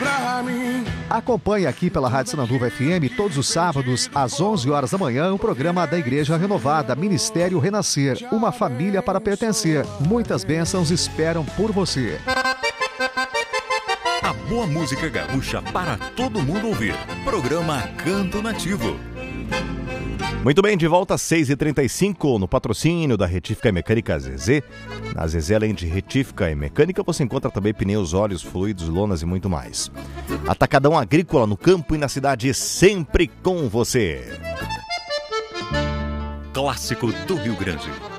pra mim. Acompanhe aqui pela Rádio Sananduva FM todos os sábados às 11 horas da manhã o programa da Igreja Renovada, Ministério Renascer, uma família para pertencer. Muitas bênçãos esperam por você. A boa música gaúcha para todo mundo ouvir. Programa Canto Nativo. Muito bem, de volta às 6h35 no patrocínio da Retífica e Mecânica ZZ. Na ZZ, além de retífica e mecânica, você encontra também pneus, óleos, fluidos, lonas e muito mais. Atacadão Agrícola no campo e na cidade, sempre com você. Clássico do Rio Grande.